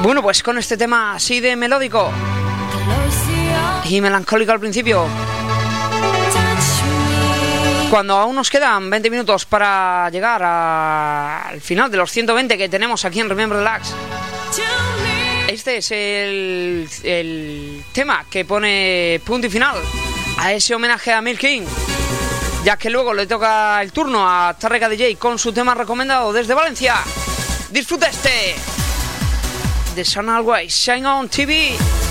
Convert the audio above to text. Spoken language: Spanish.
Bueno, pues con este tema así de melódico y melancólico al principio, cuando aún nos quedan 20 minutos para llegar al final de los 120 que tenemos aquí en Remember Relax, este es el tema que pone punto y final a ese homenaje a Milk King, ya que luego le toca el turno a Tarrega DJ con su tema recomendado desde Valencia. Disfruta este The Sun Always Shine on TV.